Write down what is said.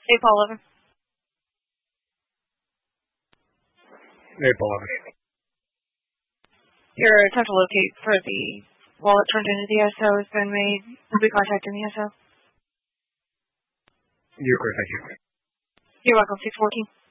Paul 11. Paul 11. Your attempt to locate for the wallet turned into the SO has been made. We'll be contacting the SO. You're great, thank you. You're welcome, 614.